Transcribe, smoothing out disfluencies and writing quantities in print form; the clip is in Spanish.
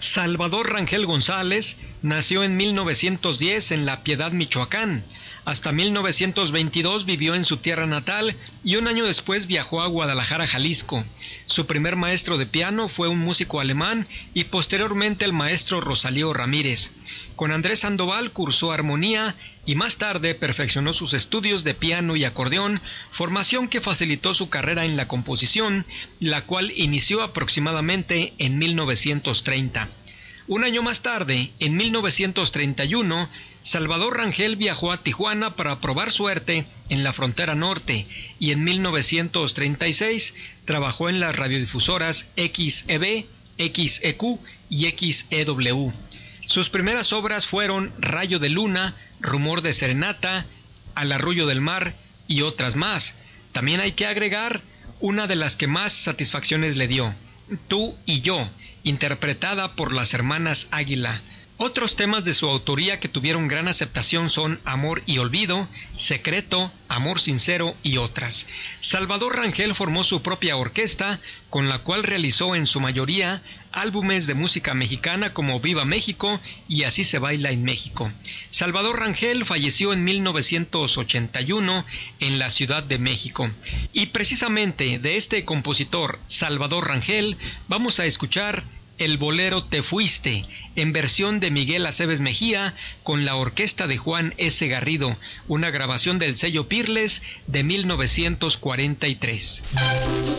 Salvador Rangel González nació en 1910 en La Piedad, Michoacán. Hasta 1922 vivió en su tierra natal y un año después viajó a Guadalajara, Jalisco. Su primer maestro de piano fue un músico alemán y posteriormente el maestro Rosalío Ramírez. Con Andrés Sandoval cursó armonía y más tarde perfeccionó sus estudios de piano y acordeón, formación que facilitó su carrera en la composición, la cual inició aproximadamente en 1930. Un año más tarde, en 1931, Salvador Rangel viajó a Tijuana para probar suerte en la frontera norte y en 1936 trabajó en las radiodifusoras XEB, XEQ y XEW. Sus primeras obras fueron Rayo de Luna, Rumor de Serenata, Al Arrullo del Mar y otras más. También hay que agregar una de las que más satisfacciones le dio, Tú y Yo, interpretada por las hermanas Águila. Otros temas de su autoría que tuvieron gran aceptación son Amor y Olvido, Secreto, Amor Sincero y otras. Salvador Rangel formó su propia orquesta, con la cual realizó en su mayoría álbumes de música mexicana como Viva México y Así se baila en México. Salvador Rangel falleció en 1981 en la Ciudad de México. Y precisamente de este compositor, Salvador Rangel, vamos a escuchar el bolero Te Fuiste, en versión de Miguel Aceves Mejía, con la orquesta de Juan S. Garrido, una grabación del sello Pirles de 1943.